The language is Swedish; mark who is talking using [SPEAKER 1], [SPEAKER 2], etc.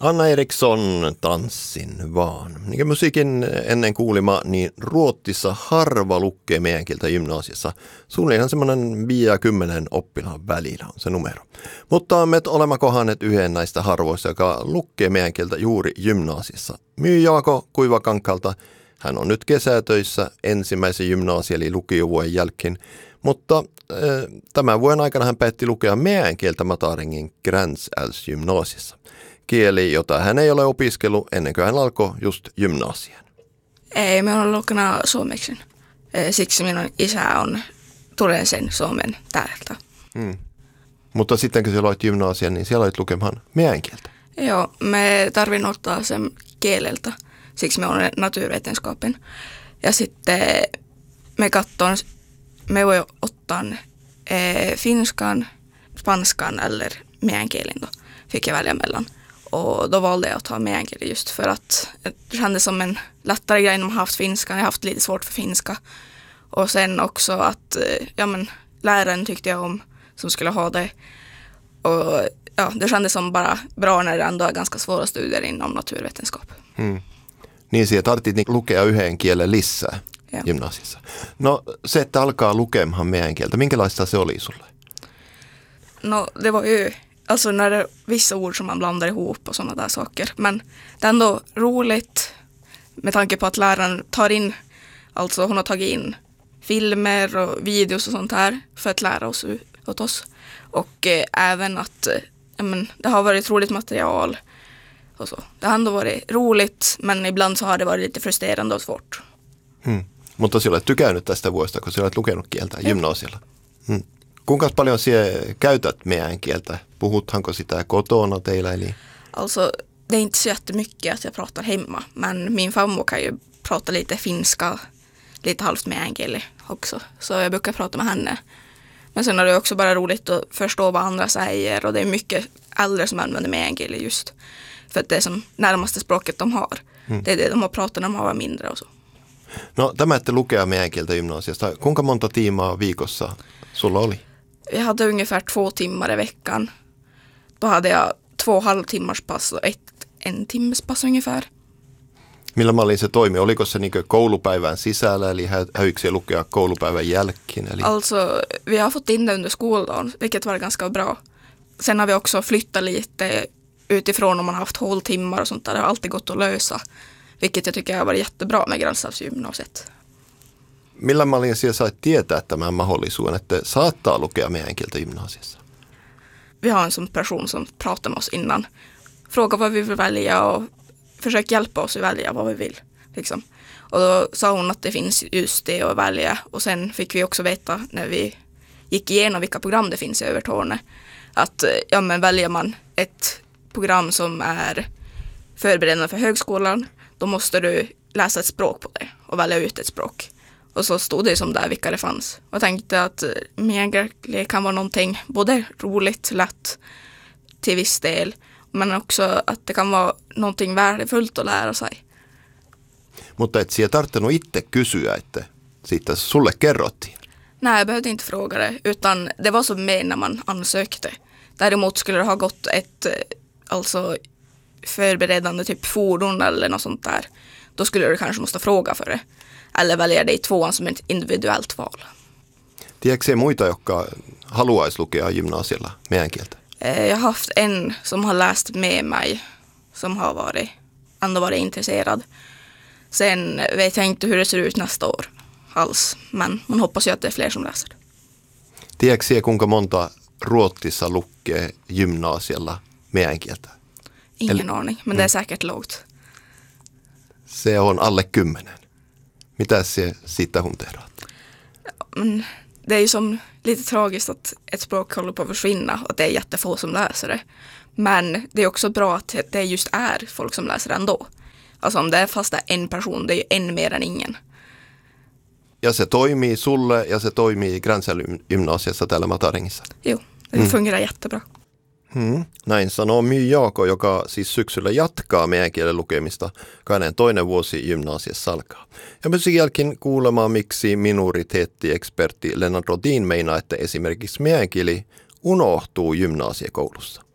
[SPEAKER 1] Anna Eriksson, Tanssin vaan. Niin kuin musiikin ennen kuulima, niin Ruotsissa harva lukee meidän kieltä gymnasiassa. Suunnilleen semmoinen 5-10 oppilaan välillä on se numero. Mutta me olemme kohdanneet yhden näistä harvoista, joka lukee meidän kieltä juuri gymnasiassa. Jaako Kuivakankalta. Hän on nyt kesätöissä ensimmäisen gymnasi- eli lukiovuoden jälkeen. Mutta tämän vuoden aikana hän päätti lukea meidän kieltä Mataringin Gränsälvs-gymnasiassa. Kieli, jota hän ei ole opiskellut ennen kuin hän alkoi just gymnasian.
[SPEAKER 2] Ei, me ollaan lukenut suomeksi. Siksi minun isä tulee sen suomen täältä.
[SPEAKER 1] Mutta sitten kun siellä olet gymnasian, niin siellä olet lukemaan meidän kieltä.
[SPEAKER 2] Joo, me tarvitsen ottaa sen kieleltä. Siksi me olemme naturvetenskapen. Ja sitten me voi ottaa finskan, spanskan eller meidän kielen då. Fick jag välja mellan. Och då valde jag att ta meänkieli just för att det kändes som en lättare grej när man haft finska. Jag har haft lite svårt för finska. Och sen också att läraren tyckte jag om som skulle ha det. Och ja, det kändes som bara bra när det ändå är ganska svåra studier inom naturvetenskap.
[SPEAKER 1] Niin siellä tarvittiin lukea yhden kielen lisää gymnasiassa. No se, että alkaa lukemaan meidän kieltä, minkälaista se oli sulle?
[SPEAKER 2] No det var ju alltså när det är vissa ord som man blandar ihop och sådana där saker. Men det är ändå roligt med tanke på att läraren tar in, alltså hon har tagit in filmer och videos och sånt här för att lära oss åt oss. Och även att det har varit roligt material och så. Det har ändå varit roligt, men ibland så har det varit lite frustrerande och svårt.
[SPEAKER 1] Mutta sinä olet tykännyt tästä vuodesta, kun sinä olet lukenut kieltä gymnasialla. Kuinka paljon sinä käytät meidän kieltä? Puhuthanko sitä kotona teillä? Eli?
[SPEAKER 2] Alltså, det är inte så jättemycket att jag pratar hemma. Men min farmor kan ju prata lite finska, lite halvt meänkieli också. Så jag brukar prata med henne. Men sen är det också bara roligt att förstå vad andra säger. Och det är mycket äldre som använder meänkieli just. För att det är som närmaste språket de har. Det är det de har pratat när de var mindre och så.
[SPEAKER 1] No tämä, että lukea meidän kieltä gymnasiasta. Kuinka monta tiimaa viikossa sulla oli?
[SPEAKER 2] Jag hade ungefär 2 timmar i veckan. Då hade jag 2 halvtimmars pass och 1 timmes pass ungefär.
[SPEAKER 1] Millä mallin se toimi? Oliko se niin koulupäivän sisällä, eli höikö se lukea koulupäivän jälkeen? Eli?
[SPEAKER 2] Alltså, vi har fått in det under skoldagen, vilket var ganska bra. Sen har vi också flyttat lite utifrån om man har haft håltimmar och sånt där. Det har alltid gått att lösa, vilket jag tycker har varit jättebra med Gränsälvsgymnasiet.
[SPEAKER 1] Millä mallin sinä sait tietää tämän mahdollisuuden, että saattaa lukea meidän kieltä gymnasiassa?
[SPEAKER 2] Vi har en sån person som pratar med oss innan. Frågar vad vi vill välja och försöker hjälpa oss att välja vad vi vill. Liksom. Och då sa hon att det finns just det att välja. Och sen fick vi också veta när vi gick igenom vilka program det finns i Övertorneå. Att väljer man ett program som är förberedande för högskolan, då måste du läsa ett språk på det och välja ut ett språk. Och så stod det som där vilka det fanns. Och jag tänkte att meänkieli kan vara någonting både roligt, lätt till viss del, men också att det kan vara någonting värdefullt att lära sig.
[SPEAKER 1] Mutta et sinä tarttunut itse kysyä, että siitä sulle kerrottiin?
[SPEAKER 2] Nej, jag behövde inte fråga det, utan det var som med när man ansökte. Däremot skulle det ha gått ett förberedande typ fordon eller något sånt där. Då skulle du kanske måste fråga för det. Eller välja det i 2 som ett individuellt val.
[SPEAKER 1] Tiedätkö se muita, jotka haluaisi lukea gymnasialla meidän kieltä?
[SPEAKER 2] Jag har haft en som har läst med mig, som har varit intresserad. Sen vet jag inte hur det ser ut nästa år alls, men man hoppas ju att det är fler som läser.
[SPEAKER 1] Tiedätkö se, kuinka monta Ruotsissa lukee gymnasialla meidän kieltä?
[SPEAKER 2] Ingen aning, men det är säkert lågt.
[SPEAKER 1] Se on alle 10. Mitä se siitä hunterat?
[SPEAKER 2] Det är ju som lite tragiskt att ett språk håller på att försvinna och att det är jättefå som läser det. Men det är också bra att det just är folk som läser det ändå. Alltså om det är fast det är en person, det är ju en mer än ingen.
[SPEAKER 1] Ja se toimii sulle ja se toimii Gränsälvsgymnasiassa täällä Mataringissa.
[SPEAKER 2] Jo, det fungerar jättebra.
[SPEAKER 1] Näin sanoo Jaako, joka siis syksyllä jatkaa meidän kielen lukemista, kun hänen toinen vuosi gymnasiassa alkaa. Ja musiikin jälkeen kuulemaan, miksi minoriteettiekspertti Lennart Rodin meinaa, että esimerkiksi meidän kieli unohtuu gymnasiekoulussa.